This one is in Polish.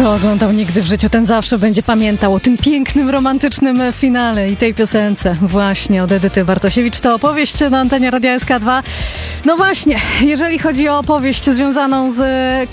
Kto oglądał Nigdy w życiu, ten zawsze będzie pamiętał o tym pięknym, romantycznym finale i tej piosence właśnie od Edyty Bartosiewicz. To opowieść na antenie Radia SK2. No właśnie, jeżeli chodzi o opowieść związaną z